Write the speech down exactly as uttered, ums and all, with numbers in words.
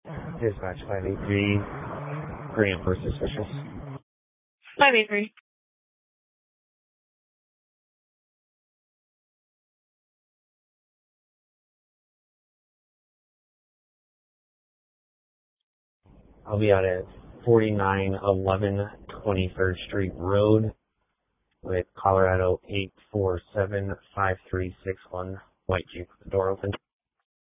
Dispatch five eight three, Grant first officials. five eight three. I'll be out at forty-nine eleven twenty-third Street Road with Colorado eight four seven five three six one, white Jeep, door open.